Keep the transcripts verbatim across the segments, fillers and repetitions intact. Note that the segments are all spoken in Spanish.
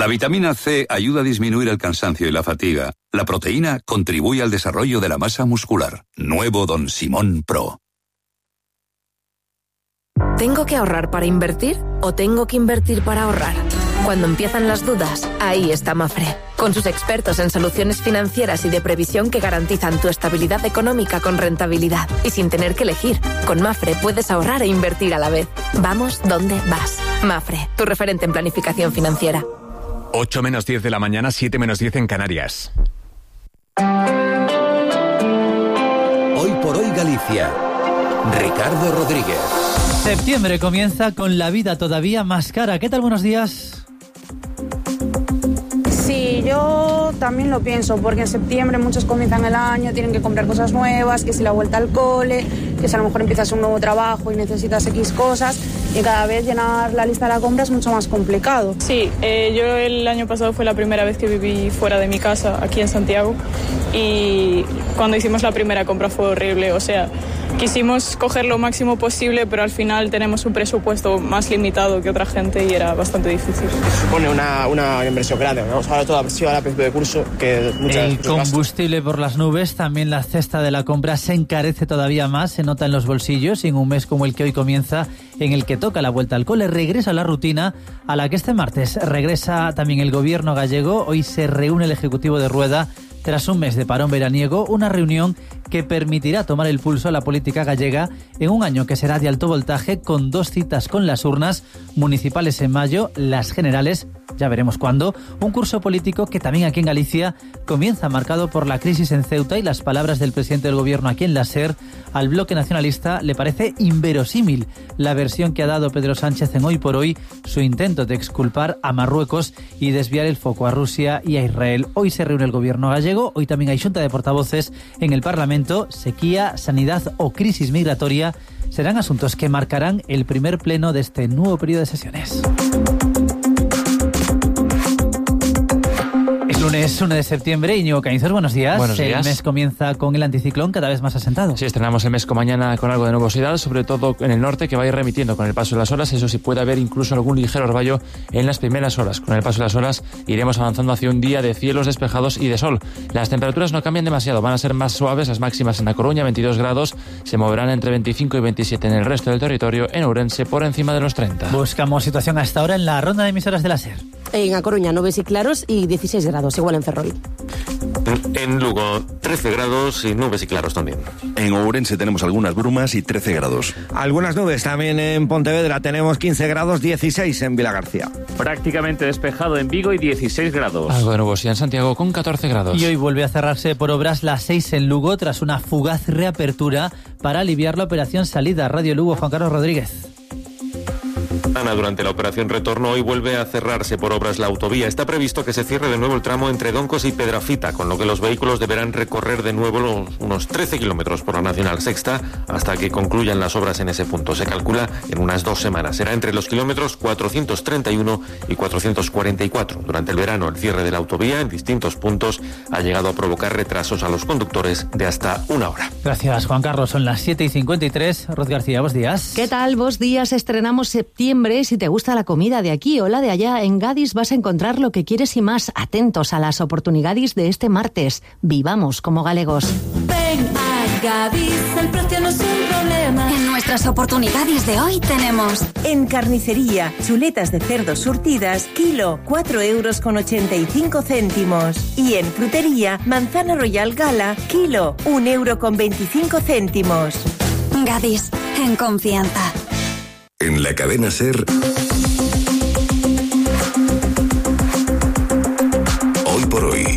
La vitamina C ayuda a disminuir el cansancio y la fatiga. La proteína contribuye al desarrollo de la masa muscular. Nuevo Don Simón Pro. ¿Tengo que ahorrar para invertir o tengo que invertir para ahorrar? Cuando empiezan las dudas, ahí está Mafre, con sus expertos en soluciones financieras y de previsión que garantizan tu estabilidad económica con rentabilidad y sin tener que elegir. Con Mafre puedes ahorrar e invertir a la vez. Vamos donde vas. Mafre, tu referente en planificación financiera. ocho menos diez de la mañana, siete menos diez en Canarias. Hoy por hoy Galicia. Ricardo Rodríguez. Septiembre comienza con la vida todavía más cara. ¿Qué tal? Buenos días. Sí, yo también lo pienso, porque en septiembre muchos comienzan el año, tienen que comprar cosas nuevas, que si la vuelta al cole, que si a lo mejor empiezas un nuevo trabajo y necesitas X cosas, y cada vez llenar la lista de la compra es mucho más complicado. Sí, eh, yo el año pasado fue la primera vez que viví fuera de mi casa, aquí en Santiago, y cuando hicimos la primera compra fue horrible, o sea, quisimos coger lo máximo posible, pero al final tenemos un presupuesto más limitado que otra gente y era bastante difícil. Supone una, una inversión grande, ¿no? Ahora toda la presión al principio de curso, que muchas, el combustible gastos. Por las nubes, también la cesta de la compra se encarece todavía más, se nota en los bolsillos, y en un mes como el que hoy comienza, en el que toca la vuelta al cole, regresa la rutina a la que este martes regresa también el gobierno gallego. Hoy se reúne el Ejecutivo de Rueda tras un mes de parón veraniego, una reunión que permitirá tomar el pulso a la política gallega en un año que será de alto voltaje, con dos citas con las urnas municipales en mayo, las generales, ya veremos cuándo, un curso político que también aquí en Galicia comienza marcado por la crisis en Ceuta, y las palabras del presidente del gobierno aquí en la SER. Al bloque nacionalista le parece inverosímil la versión que ha dado Pedro Sánchez en Hoy por Hoy, su intento de exculpar a Marruecos y desviar el foco a Rusia y a Israel. Hoy se reúne el gobierno gallego, hoy también hay Xunta de Portavoces en el Parlamento. Sequía, sanidad o crisis migratoria serán asuntos que marcarán el primer pleno de este nuevo periodo de sesiones. Lunes uno de septiembre, Íñigo Cañizos, buenos días. Buenos días. El mes comienza con el anticiclón cada vez más asentado. Sí, estrenamos el mes con mañana con algo de nubosidad, sobre todo en el norte, que va a ir remitiendo con el paso de las horas. Eso sí, puede haber incluso algún ligero orvallo en las primeras horas. Con el paso de las horas iremos avanzando hacia un día de cielos despejados y de sol. Las temperaturas no cambian demasiado, van a ser más suaves. Las máximas en A Coruña, veintidós grados, se moverán entre veinticinco y veintisiete en el resto del territorio. En Ourense, por encima de los treinta. Buscamos situación hasta ahora en la ronda de emisoras de la SER. En A Coruña, nubes y claros y dieciséis grados, igual en Ferrol. En Lugo, trece grados y nubes y claros también. En Ourense tenemos algunas brumas y trece grados. Algunas nubes también en Pontevedra, tenemos quince grados, dieciséis en Vilagarcía. Prácticamente despejado en Vigo y dieciséis grados. Algo de nubosidad en Santiago con catorce grados. Y hoy vuelve a cerrarse por obras la seis en Lugo tras una fugaz reapertura para aliviar la operación salida. Radio Lugo, Juan Carlos Rodríguez. Durante la operación retorno, hoy vuelve a cerrarse por obras la autovía. Está previsto que se cierre de nuevo el tramo entre Doncos y Pedrafita, con lo que los vehículos deberán recorrer de nuevo los, unos trece kilómetros por la Nacional Sexta hasta que concluyan las obras en ese punto. Se calcula en unas dos semanas. Será entre los kilómetros cuatrocientos treinta y uno y cuatrocientos cuarenta y cuatro. Durante el verano, el cierre de la autovía en distintos puntos ha llegado a provocar retrasos a los conductores de hasta una hora. Gracias, Juan Carlos. Son las siete y cincuenta y tres. Ros García, buenos días. ¿Qué tal? Buenos días. Estrenamos septiembre. Si te gusta la comida de aquí o la de allá, en Gadis vas a encontrar lo que quieres y más. Atentos a las oportunidades de este martes. Vivamos como galegos. Ven a Gadis, el precio no es un problema. En nuestras oportunidades de hoy tenemos: en carnicería, chuletas de cerdo surtidas, kilo, cuatro euros con ochenta y cinco céntimos. Y en frutería, manzana royal gala, kilo, un euro con veinticinco céntimos. Gadis, en confianza. En la cadena SER, Hoy por Hoy.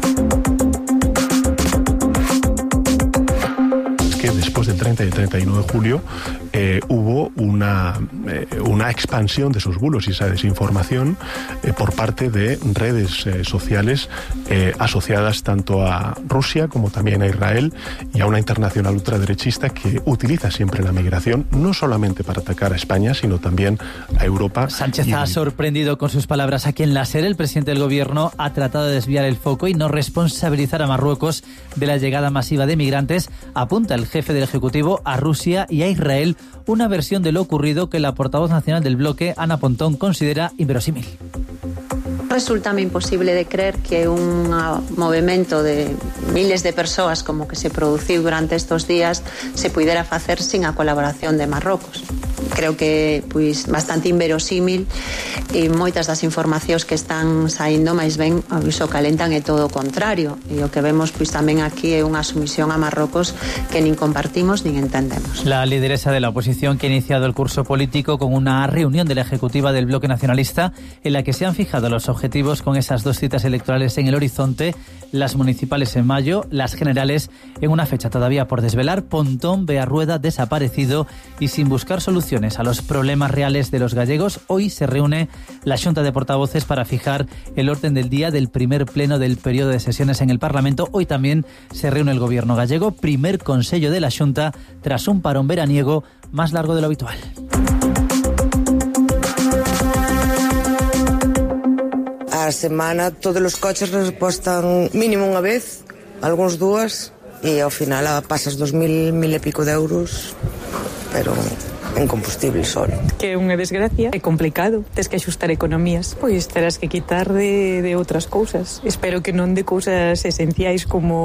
Es que después del treinta y el treinta y uno de julio eh, hubo una, eh, una expansión de esos bulos y esa desinformación eh, por parte de redes eh, sociales eh, asociadas tanto a Rusia como también a Israel y a una internacional ultraderechista que utiliza siempre la migración no solamente para atacar a España, sino también a Europa. Sánchez y... ha sorprendido con sus palabras aquí en la SER. El presidente del gobierno ha tratado de desviar el foco y no responsabilizar a Marruecos de la llegada masiva de migrantes. Apunta el jefe del Ejecutivo a Rusia y a Israel, una versión de lo ocurrido que la portavoz nacional del bloque, Ana Pontón, considera inverosímil. Resulta-me imposible de creer que un movimento de miles de persoas como que se produciu durante estos días se puidera facer sin a colaboración de Marrocos. Creo que pois bastante inverosímil e moitas das informacións que están saindo máis ben iso calentan e todo o contrario. E o que vemos pois tamén aquí é unha sumisión a Marrocos que nin compartimos nin entendemos. La lideresa de la oposición que ha iniciado el curso político con una reunión de la ejecutiva del bloque nacionalista en la que se han fijado los objetivos con esas dos citas electorales en el horizonte, las municipales en mayo, las generales en una fecha todavía por desvelar. Pontón ve a Rueda desaparecido y sin buscar soluciones a los problemas reales de los gallegos. Hoy se reúne la Xunta de Portavoces para fijar el orden del día del primer pleno del periodo de sesiones en el Parlamento. Hoy también se reúne el Gobierno gallego, primer consello de la Xunta tras un parón veraniego más largo de lo habitual. A semana todos os coches repostan mínimo unha vez, algúns dúas, e ao final pasas dos mil, mil e pico de euros, pero en combustible só. Que é unha desgracia, é complicado, tes que axustar economías, pois terás que quitar de, de outras cousas. Espero que non de cousas esenciais como